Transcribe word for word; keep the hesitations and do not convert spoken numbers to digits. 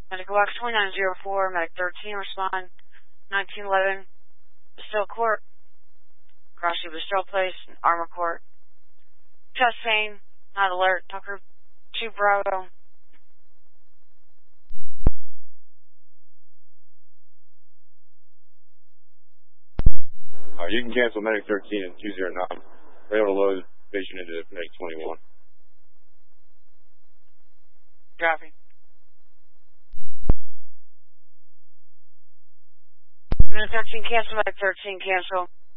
Medical Box twenty-nine oh four, Medic thirteen, respond. nineteen eleven, Bastille Court. Crossy Bastille Place, Armor Court. Chest pain, not alert. Tucker two Bravo. Uh, you can cancel Medic thirteen and two oh nine. We're able to load patient into Medic twenty-one. Dropping. Medic thirteen, cancel. Medic thirteen, cancel.